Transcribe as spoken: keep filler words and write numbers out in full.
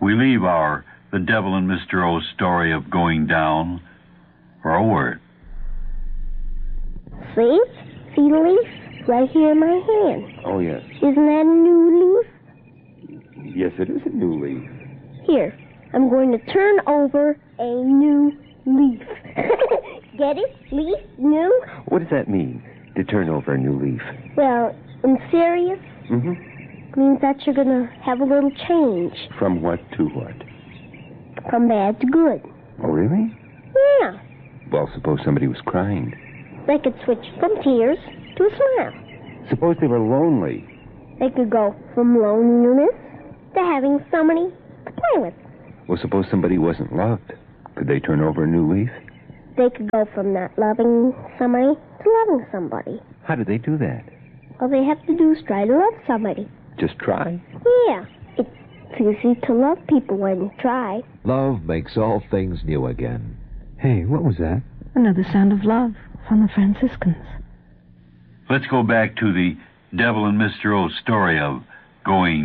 we leave our The Devil and Mister O story of going down for a word. See? See the leaf? Right here in my hand. Oh, yes. Isn't that a new leaf? Yes, it is a new leaf. Here, I'm going to turn over a new leaf. Get it? Leaf? New? What does that mean, to turn over a new leaf? Well, in serious, Mm-hmm. means that you're going to have a little change. From what to what? From bad to good. Oh, really? Yeah. Well, suppose somebody was crying. They could switch from tears to a smile. Suppose they were lonely. They could go from loneliness to having somebody to play with. Well, suppose somebody wasn't loved. Could they turn over a new leaf? They could go from not loving somebody to loving somebody. How do they do that? All they have to do is try to love somebody. Just try? Yeah. It's easy to love people when you try. Love makes all things new again. Hey, what was that? Another Sound of Love from the Franciscans. Let's go back to the Devil and Mister O story of going